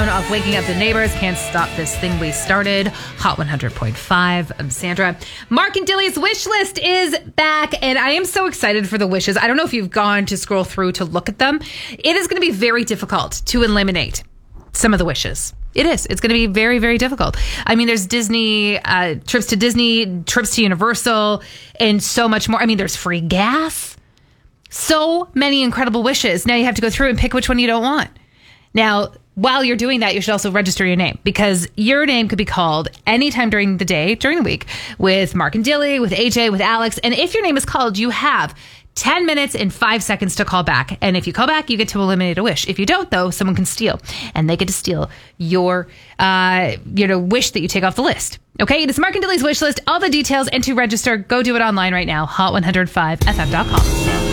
sound of Waking Up the Neighbors. Can't Stop This Thing We Started. Hot 100.5. I'm Sandra. Mark and Dilly's wish list is back, and I am so excited for the wishes. I don't know if you've gone to scroll through to look at them. It is going to be very difficult to eliminate some of the wishes. It is. It's going to be very, very difficult. I mean, there's Disney, trips to Disney, trips to Universal, and so much more. I mean, there's free gas. So many incredible wishes. Now you have to go through and pick which one you don't want. Now, while you're doing that, you should also register your name, because your name could be called anytime during the day, during the week, with Mark and Dilly, with AJ, with Alex. And if your name is called, you have 10 minutes and 5 seconds to call back. And if you call back, you get to eliminate a wish. If you don't, though, someone can steal. And they get to steal your wish that you take off the list. Okay, it is Mark and Dilly's wish list. All the details and to register, go do it online right now. Hot105fm.com.